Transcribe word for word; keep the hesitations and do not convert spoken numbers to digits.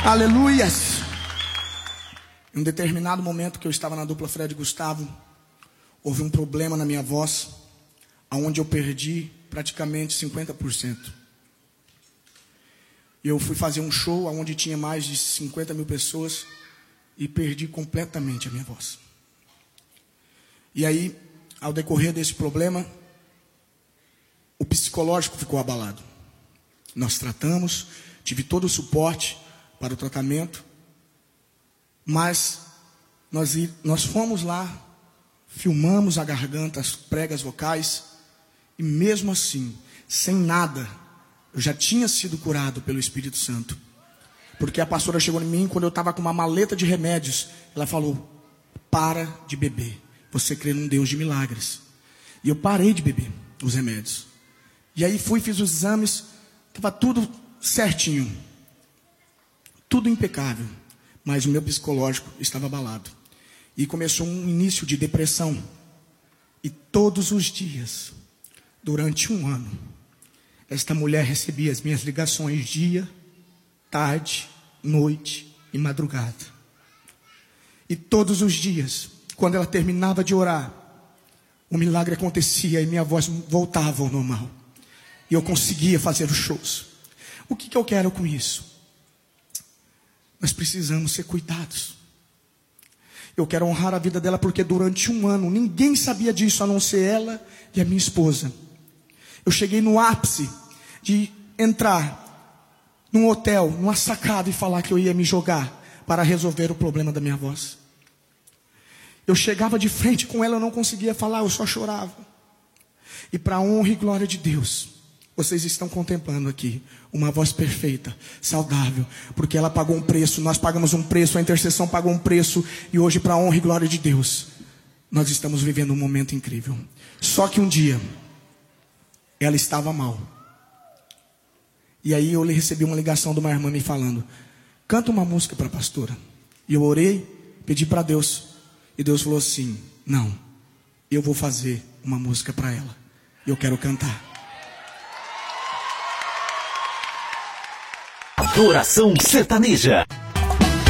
Aleluias. Em um determinado momento que eu estava na dupla Fred e Gustavo, houve um problema na minha voz, onde eu perdi praticamente cinquenta por cento. Eu fui fazer um show onde tinha mais de cinquenta mil pessoas e perdi completamente a minha voz. E aí, ao decorrer desse problema, o psicológico ficou abalado. Nós tratamos, tive todo o suporte para o tratamento, mas nós, nós fomos lá, filmamos a garganta, as pregas vocais, e mesmo assim, sem nada, eu já tinha sido curado pelo Espírito Santo. Porque a pastora chegou em mim quando eu estava com uma maleta de remédios. Ela falou: para de beber, você crê num Deus de milagres. E eu parei de beber os remédios. E aí fui, fiz os exames, estava tudo certinho, tudo impecável, mas o meu psicológico estava abalado. E começou um início de depressão. E todos os dias, durante um ano, esta mulher recebia as minhas ligações dia, tarde, noite e madrugada. E todos os dias, quando ela terminava de orar, o milagre acontecia e minha voz voltava ao normal. E eu conseguia fazer os shows. O que, que eu quero com isso? Nós precisamos ser cuidados. Eu quero honrar a vida dela porque durante um ano ninguém sabia disso a não ser ela e a minha esposa. Eu cheguei no ápice de entrar num hotel, numa sacada e falar que eu ia me jogar para resolver o problema da minha voz. Eu chegava de frente com ela, eu não conseguia falar, eu só chorava. E para a honra e glória de Deus, vocês estão contemplando aqui uma voz perfeita, saudável, porque ela pagou um preço, nós pagamos um preço, a intercessão pagou um preço, e hoje, para a honra e glória de Deus, nós estamos vivendo um momento incrível. Só que um dia, ela estava mal. E aí eu recebi uma ligação de uma irmã me falando: canta uma música para a pastora. E eu orei, pedi para Deus, e Deus falou assim: não, eu vou fazer uma música para ela, e eu quero cantar. Adoração sertaneja.